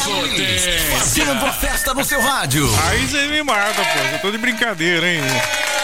Fazendo a festa no seu rádio. Aí você me mata, pô. Eu tô de brincadeira, hein?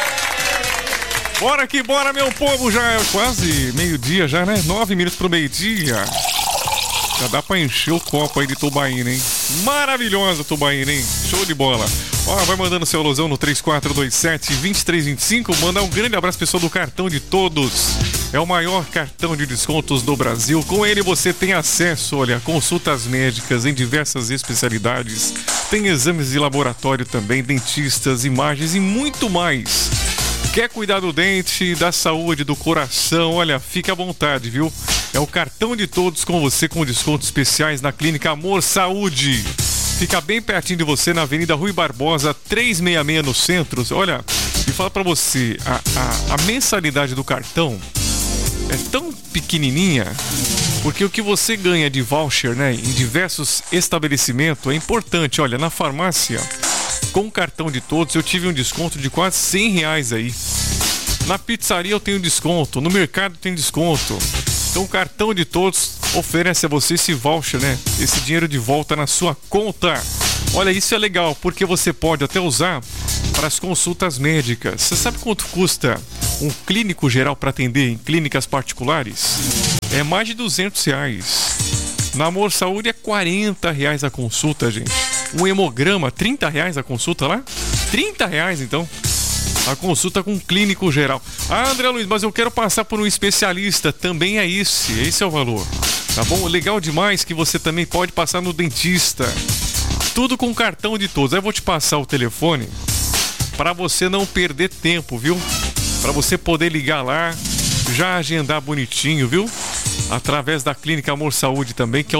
Bora que bora, meu povo. Já é quase meio-dia, já, né? 9 minutos pro meio-dia. Já dá pra encher o copo aí de tubaína, hein? Maravilhosa tubaína, hein? Show de bola. Ó, vai mandando seu alusão no 3427-2325. Mandar um grande abraço, pessoal do Cartão de Todos. É o maior cartão de descontos do Brasil. Com ele você tem acesso, olha, a consultas médicas em diversas especialidades. Tem exames de laboratório também, dentistas, imagens e muito mais. Quer cuidar do dente, da saúde, do coração? Olha, fique à vontade, viu? É o Cartão de Todos com você, com descontos especiais na Clínica Amor Saúde. Fica bem pertinho de você na Avenida Rui Barbosa, 366 no centro. Olha, e fala pra você, a mensalidade do cartão é tão pequenininha, porque o que você ganha de voucher, né, em diversos estabelecimentos é importante. Olha, na farmácia, com o Cartão de Todos, eu tive um desconto de quase R$100 aí. Na pizzaria eu tenho desconto, no mercado tem desconto. Então o Cartão de Todos oferece a você esse voucher, né? Esse dinheiro de volta na sua conta. Olha, isso é legal, porque você pode até usar para as consultas médicas. Você sabe quanto custa um clínico geral para atender em clínicas particulares? É mais de R$200. Na Amor Saúde é R$40 a consulta, gente. Um hemograma, R$30 a consulta lá? R$30 então. A consulta com um clínico geral. Ah, André Luiz, mas eu quero passar por um especialista. Também é esse é o valor. Tá bom? Legal demais que você também pode passar no dentista. Tudo com Cartão de Todos. Aí eu vou te passar o telefone para você não perder tempo, viu? Para você poder ligar lá, já agendar bonitinho, viu? Através da Clínica Amor Saúde também, que é o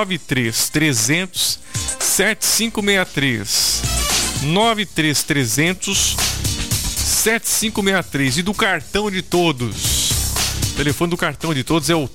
93-300-7563. 93-300-7563. E do Cartão de Todos. O telefone do Cartão de Todos é o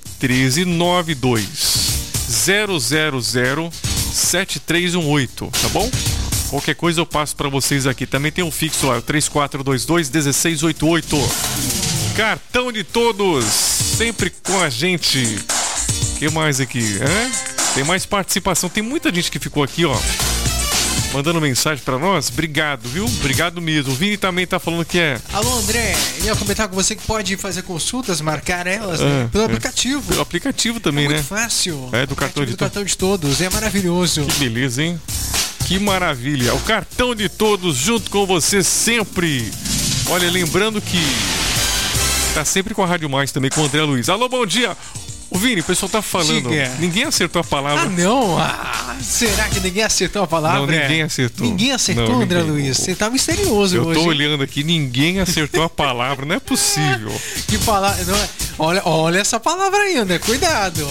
1392-000-7318, tá bom? Qualquer coisa eu passo pra vocês aqui. Também tem um fixo lá, o 3422-1688. Cartão de Todos, sempre com a gente. O que mais aqui? Tem mais participação. Tem muita gente que ficou aqui, ó, mandando mensagem pra nós. Obrigado, viu? Obrigado mesmo. O Vini também tá falando que é... Alô, André, eu ia comentar com você que pode fazer consultas, marcar elas, né? Pelo aplicativo. Pelo aplicativo também, né? Muito fácil. É, do Cartão de Todos. Cartão de Todos, é maravilhoso. Que beleza, hein? Que maravilha. O Cartão de Todos junto com você sempre. Olha, lembrando que tá sempre com a Rádio Mais também, com o André Luiz. Alô, bom dia. O Vini, o pessoal tá falando. Diga. Ninguém acertou a palavra. Ah, não? Será que ninguém acertou a palavra? Não, ninguém acertou. Ninguém acertou, não, André Luiz? Você tá misterioso hoje. Eu tô olhando aqui, ninguém acertou a palavra. Não é possível. Que palavra... Olha essa palavra aí, André. Cuidado.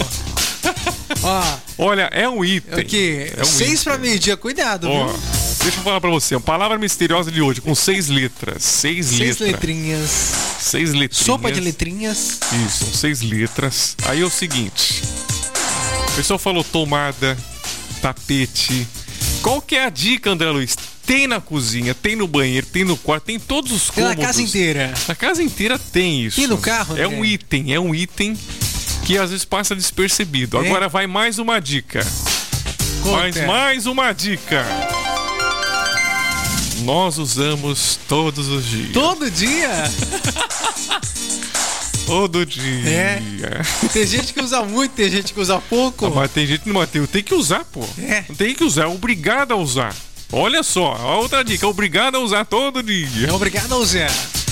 Olha, é um item. O quê? É um 6 para meio-dia, cuidado, viu? Deixa eu falar pra você, a palavra misteriosa de hoje, com 6 letras. 6 letrinhas. 6 letrinhas. Sopa de letrinhas. Isso, 6 letras. Aí é o seguinte: o pessoal falou tomada, tapete. Qual que é a dica, André Luiz? Tem na cozinha, tem no banheiro, tem no quarto, tem em todos os cômodos. Tem na casa inteira. Na casa inteira tem isso. E no carro, André? É um item que às vezes passa despercebido. Agora vai mais uma dica. Mais uma dica. Nós usamos todos os dias. Todo dia? Todo dia. É. Tem gente que usa muito, tem gente que usa pouco. Mas tem gente que não tem que usar, pô. Não tem que usar, é obrigado a usar. Olha só, a outra dica, é obrigado a usar todo dia. É obrigado a usar.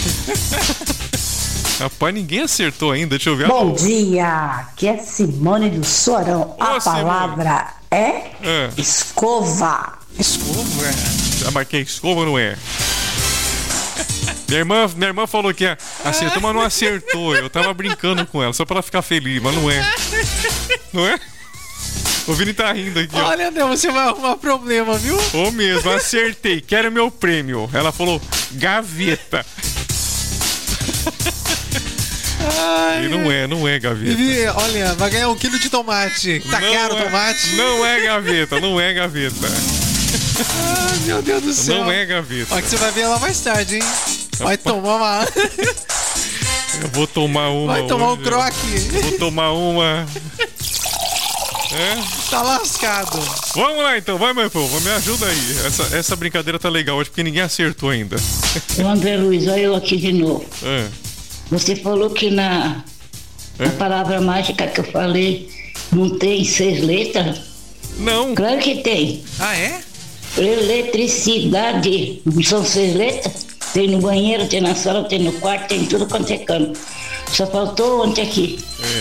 Rapaz, ninguém acertou ainda, deixa eu ver. Bom dia, aqui é Simone do Sorão. A palavra é escova. Escova? Mas que é escova ou não é? Minha irmã falou que acertou, mas não acertou. Eu tava brincando com ela, só pra ela ficar feliz, mas não é. Não é? O Vini tá rindo aqui, ó. Olha, Deus, você vai arrumar problema, viu? Ô mesmo, acertei, quero meu prêmio. Ela falou, gaveta. E não é gaveta. E, olha, vai ganhar 1 quilo de tomate. Tá caro o tomate? Não é gaveta. Ai, meu Deus do céu. Não é gaveta. Olha que você vai ver ela mais tarde, hein? Vai tomar uma... Eu vou tomar uma. Vai tomar um croque. Vou tomar uma. Tá lascado. Vamos lá então, vai, meu povo, me ajuda aí. Essa brincadeira tá legal hoje porque ninguém acertou ainda. O André Luiz, olha eu aqui de novo. Você falou que na palavra mágica que eu falei não tem 6 letras? Não. Claro que tem. Ah, é? Eletricidade. Não são 6 letras? Tem no banheiro, tem na sala, tem no quarto, tem tudo quanto é canto. Só faltou ontem aqui.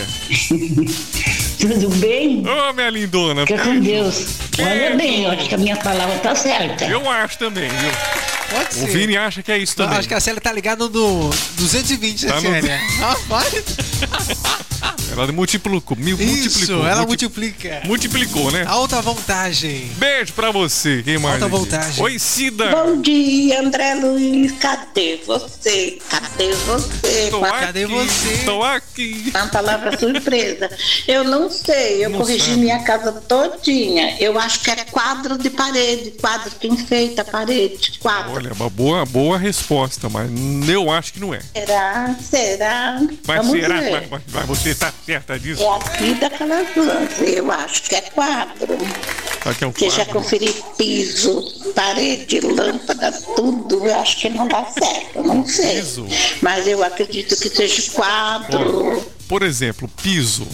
Tudo bem? Ô, minha lindona. Fica com Deus. Olha bem, eu acho que a minha palavra tá certa. Eu acho também, viu? Pode ser. O Vini acha que é isso também. Acho que a Célia tá ligada no 220, né, Tá no- Célia? Rapaz. Ela multiplicou. Isso, ela multiplica. Multiplicou, né? Alta voltagem. Beijo pra você. Quem mais? Alta aqui? voltagem. Oi, Cida. Bom dia, André Luiz. Cadê você? Cadê você? Cadê você? Tô aqui. Uma palavra surpresa. Eu não sei, eu Não corrigi sabe. minha casa todinha. Eu acho que é quadro de parede, quadro que enfeita a parede, quadro. Olha, uma boa resposta, mas eu acho que não é. Será? Mas Vamos será? ver. Mas você tá certa disso? É aqui daquelas duas. Eu acho que é quadro. Aqui é um Você já quadro. conferiu piso, parede, lâmpada, tudo? Eu acho que não dá certo, não sei. Piso. Mas eu acredito que seja quadro. Por exemplo, piso.